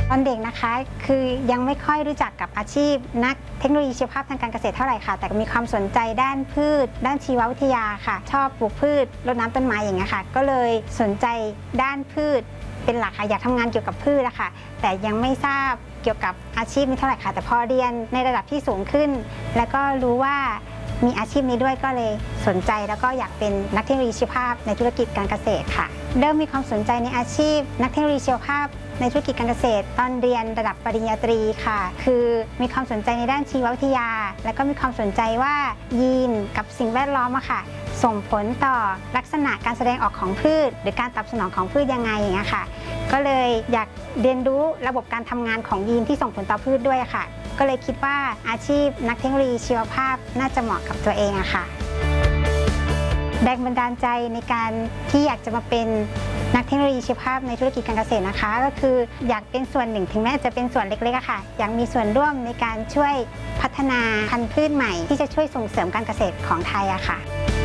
ตอนเด็กนะคะคือยังไม่ค่อยรู้จักกับอาชีพนักเทคโนโลยีชีวภาพทางการเกษตรเท่าไหร่ค่ะแต่มีความสนใจด้านพืชด้านชีววิทยาค่ะชอบปลูกพืชรดน้ำต้นไม้อย่างเงี้ยค่ะก็เลยสนใจด้านพืชเป็นหลักค่ะอยากทำงานเกี่ยวกับพืชนะคะแต่ยังไม่ทราบเกี่ยวกับอาชีพนี้เท่าไหร่ค่ะแต่พอเรียนในระดับที่สูงขึ้นแล้วก็รู้ว่ามีอาชีพนี้ด้วยก็เลยสนใจแล้วก็อยากเป็นนักเทคโนโลยีชีวภาพในธุรกิจการเกษตรค่ะเริ่มมีความสนใจในอาชีพนักเทคโนโลยีชีวภาพในธุรกิจการเกษตรตอนเรียนระดับปริญญาตรีค่ะคือมีความสนใจในด้านชีววิทยาแล้วก็มีความสนใจว่ายีนกับสิ่งแวดล้อมอะค่ะส่งผลต่อลักษณะการแสดงออกของพืชหรือการตอบสนองของพืชยังไงอย่างเงี้ยค่ะก็เลยอยากเรียนรู้ระบบการทำงานของยีนที่ส่งผลต่อพืชด้วยค่ะก็เลยคิดว่าอาชีพนักเทคโนโลยีชีวภาพน่าจะเหมาะกับตัวเองอะค่ะแรงบันดาลใจในการที่อยากจะมาเป็นนักเทคโนโลยีชีวภาพในธุรกิจการเกษตรนะคะก็คืออยากเป็นส่วนหนึ่งถึงแม้จะเป็นส่วนเล็กๆค่ะอยากมีส่วนร่วมในการช่วยพัฒนาพันธุ์พืชใหม่ที่จะช่วยส่งเสริมการเกษตรของไทยอะค่ะ